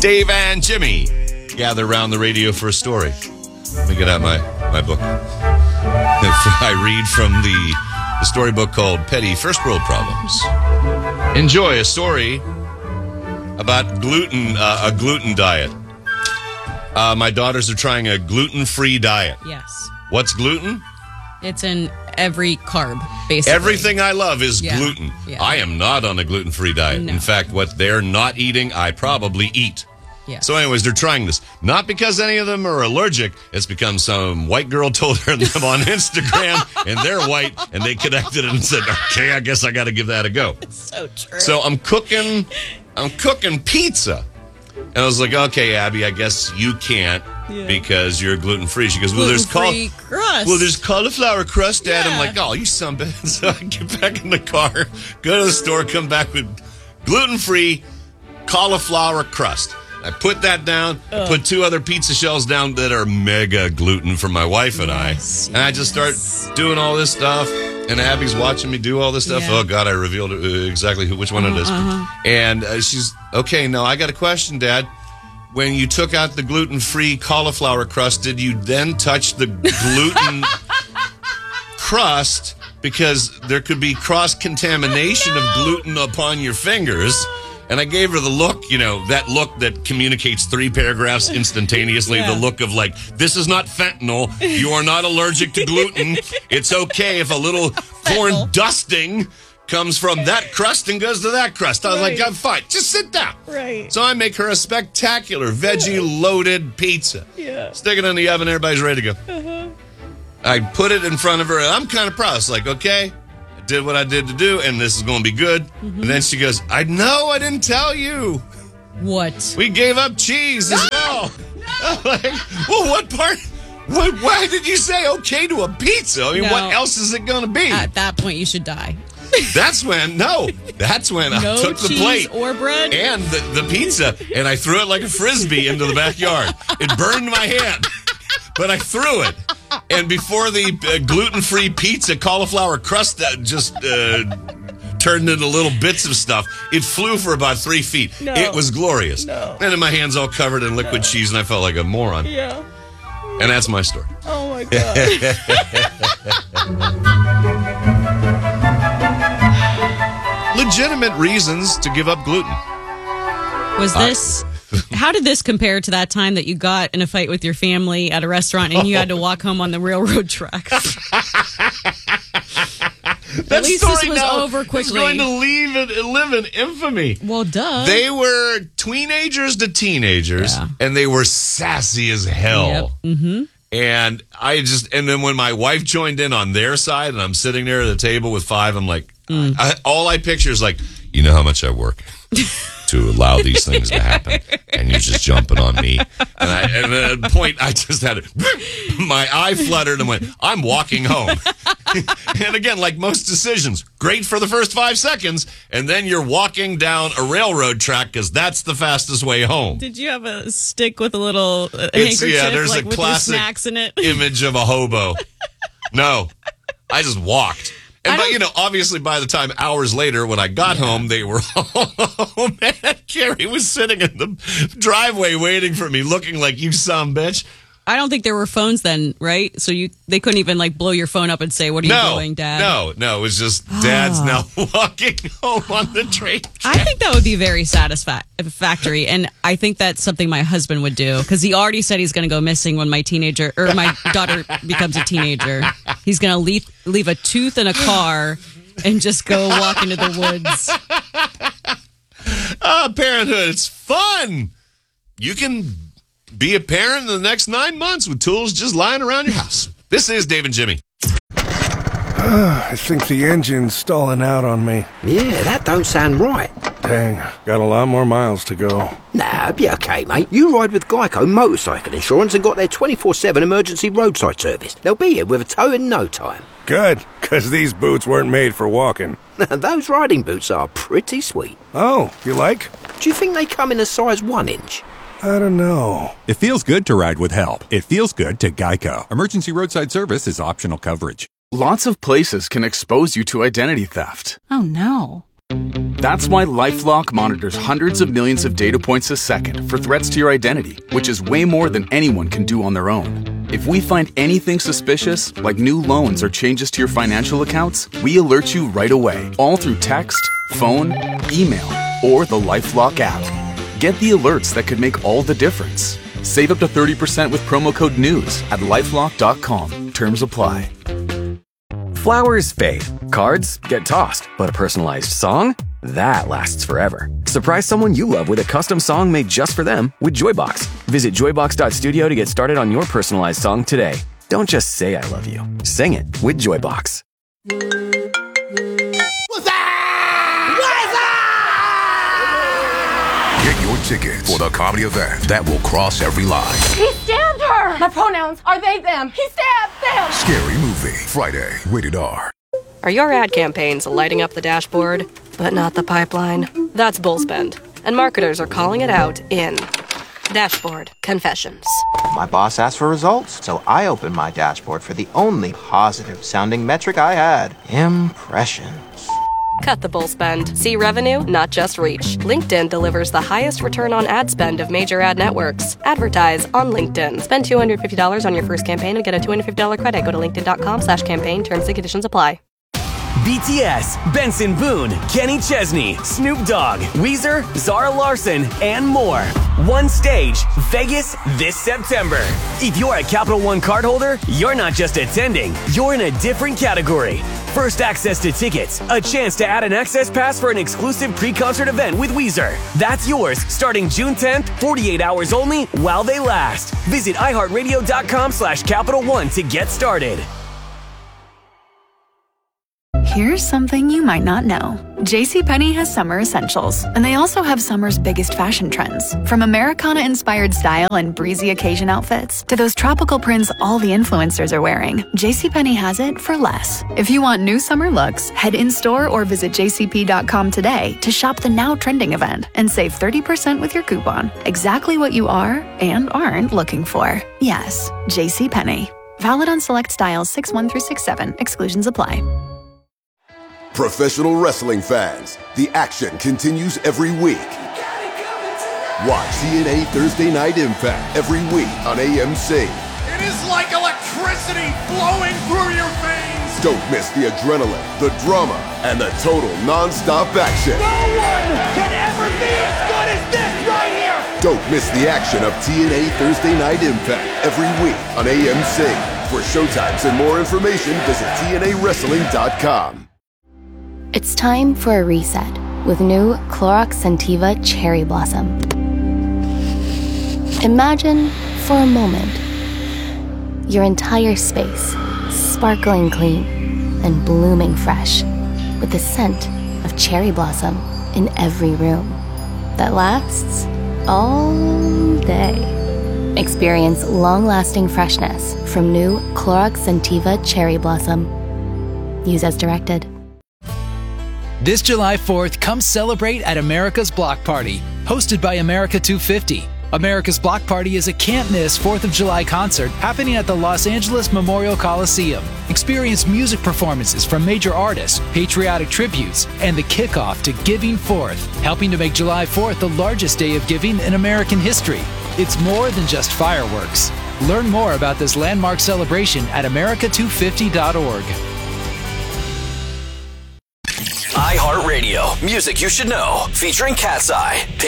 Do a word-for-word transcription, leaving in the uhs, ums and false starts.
Dave and Jimmy gather around the radio for a story. Let me get out my, my book. I read from the, the storybook called Petty First World Problems. Enjoy a story about gluten, uh, a gluten diet. Uh, my daughters are trying a gluten-free diet. Yes. What's gluten? It's in every carb, basically. Everything I love is yeah. gluten. Yeah. I am not on a gluten-free diet. No. In fact, what they're not eating, I probably eat. Yeah. So anyways, they're trying this. Not because any of them are allergic. It's because some white girl told her them on Instagram, and they're white, and they connected it and said, okay, I guess I got to give that a go. It's so true. So I'm cooking, I'm cooking pizza. And I was like, okay, Abby, I guess you can't yeah. because you're gluten-free. She goes, well, there's gluten-free caul- crust. Well, there's cauliflower crust, Dad. Yeah. I'm like, oh, you son of a bitch. So I get back in the car, go to the store, come back with gluten-free cauliflower crust. I put that down. Ugh. I put two other pizza shells down that are mega gluten for my wife and yes, I. And I just start yes. doing all this stuff. And Abby's watching me do all this stuff. Yeah. Oh, God, I revealed exactly who, which one uh-huh, it is. Uh-huh. And uh, she's, okay, no, I got a question, Dad. When you took out the gluten-free cauliflower crust, did you then touch the gluten crust? Because there could be cross-contamination oh, no. of gluten upon your fingers. And I gave her the look, you know, that look that communicates three paragraphs instantaneously. Yeah. The look of like, this is not fentanyl. You are not allergic to gluten. It's okay if a little corn dusting comes from that crust and goes to that crust. I was right. like, I'm fine. Just sit down. Right. So I make her a spectacular veggie-loaded pizza. Yeah. Stick it in the oven. Everybody's ready to go. Uh-huh. I put it in front of her, and I'm kind of proud. It's like, okay, I did what I did to do, and this is going to be good. Mm-hmm. And then she goes, I know, I didn't tell you. What? We gave up cheese no! as well. No! I'm like, well, what part? What, why did you say okay to a pizza? I mean, no. what else is it going to be? At that point, you should die. That's when, no, that's when no I took the plate or bread and the, the pizza, and I threw it like a Frisbee into the backyard. It burned my hand, but I threw it. And before the uh, gluten-free pizza cauliflower crust that just uh, turned into little bits of stuff, it flew for about three feet. No. It was glorious. No. And then my hands all covered in liquid no. cheese, and I felt like a moron. Yeah. And that's my story. Oh, my God. Legitimate reasons to give up gluten. Was this... How did this compare to that time that you got in a fight with your family at a restaurant and you had to walk home on the railroad tracks? At least this was now over quickly. Is going to leave it, live in infamy. Well, duh. They were teenagers to teenagers, yeah. and they were sassy as hell. Yep. Mm-hmm. And I just, and then when my wife joined in on their side, and I'm sitting there at a table with five, I'm like, mm. I, all I picture is like, you know how much I work to allow these things to happen, and you're just jumping on me. And, I, and at a point, I just had it. My eye fluttered and went, I'm walking home. And again, like most decisions, great for the first five seconds, and then you're walking down a railroad track because that's the fastest way home. Did you have a stick with a little uh, it's, handkerchief, yeah, there's like a with classic your snacks in it? Image of a hobo. No, I just walked. And, but, you know, obviously by the time hours later when I got yeah. home, they were all home. And Carrie was sitting in the driveway waiting for me, looking like, you son of a bitch. I don't think there were phones then, right? So you they couldn't even, like, blow your phone up and say, what are you no, doing, Dad? No, no, it was just, Dad's now walking home on the train track. I think that would be very satisfactory, and I think that's something my husband would do, because he already said he's going to go missing when my teenager, or my daughter becomes a teenager. He's going to leave, leave a tooth in a car and just go walk into the woods. Uh, parenthood, it's fun. You can be a parent in the next nine months with tools just lying around your house. This is Dave and Jimmy. I think the engine's stalling out on me. Yeah, that don't sound right. Dang, got a lot more miles to go. Nah, it'll be okay, mate. You ride with Geico Motorcycle Insurance and got their twenty-four seven emergency roadside service. They'll be here with a tow in no time. Good, because these boots weren't made for walking. Those riding boots are pretty sweet. Oh, you like? Do you think they come in a size one inch? I don't know. It feels good to ride with help. It feels good to Geico. Emergency roadside service is optional coverage. Lots of places can expose you to identity theft. Oh, no. That's why LifeLock monitors hundreds of millions of data points a second for threats to your identity, which is way more than anyone can do on their own. If we find anything suspicious, like new loans or changes to your financial accounts, we alert you right away, all through text, phone, email, or the LifeLock app. Get the alerts that could make all the difference. Save up to thirty percent with promo code NEWS at lifelock dot com. Terms apply. Flowers fade, cards get tossed, but a personalized song? That lasts forever. Surprise someone you love with a custom song made just for them with Joybox. Visit joybox dot studio to get started on your personalized song today. Don't just say I love you. Sing it with Joybox. Get your tickets for the comedy event that will cross every line. He stabbed her! My pronouns are they, them. He stabbed them! Scary Movie, Friday, rated R. Are your ad campaigns lighting up the dashboard, but not the pipeline? That's Bullspend, and marketers are calling it out in Dashboard Confessions. My boss asked for results, so I opened my dashboard for the only positive-sounding metric I had, impressions. Cut the bull spend. See revenue, not just reach. LinkedIn delivers the highest return on ad spend of major ad networks. Advertise on LinkedIn. Spend two hundred fifty dollars on your first campaign and get a two hundred fifty dollars credit. Go to linkedin.com slash campaign. Terms and conditions apply. B T S, Benson Boone, Kenny Chesney, Snoop Dogg, Weezer, Zara Larson, and more. One stage, Vegas this September. If you're a Capital One cardholder, you're not just attending, you're in a different category. First access to tickets, a chance to add an access pass for an exclusive pre-concert event with Weezer. That's yours starting June tenth, forty-eight hours only while they last. Visit iHeartRadio.com slash Capital One to get started. Here's something you might not know. JCPenney has summer essentials, and they also have summer's biggest fashion trends. From Americana-inspired style and breezy occasion outfits to those tropical prints all the influencers are wearing, JCPenney has it for less. If you want new summer looks, head in-store or visit j c p dot com today to shop the now trending event and save thirty percent with your coupon. Exactly what you are and aren't looking for. Yes, JCPenney. Valid on select styles six one through six seven. Exclusions apply. Professional wrestling fans, the action continues every week. Watch T N A Thursday Night Impact every week on A M C. It is like electricity flowing through your veins. Don't miss the adrenaline, the drama, and the total non-stop action. No one can ever be as good as this right here. Don't miss the action of T N A Thursday Night Impact every week on A M C. For showtimes and more information, visit T N A wrestling dot com. It's time for a reset with new Clorox Scentiva Cherry Blossom. Imagine, for a moment, your entire space sparkling clean and blooming fresh with the scent of cherry blossom in every room that lasts all day. Experience long-lasting freshness from new Clorox Scentiva Cherry Blossom. Use as directed. This July fourth, come celebrate at America's Block Party, hosted by America two fifty. America's Block Party is a can't-miss fourth of July concert happening at the Los Angeles Memorial Coliseum. Experience music performances from major artists, patriotic tributes, and the kickoff to Giving Forth, helping to make July fourth the largest day of giving in American history. It's more than just fireworks. Learn more about this landmark celebration at america two fifty dot org. iHeartRadio, music you should know, featuring Cat's Eye.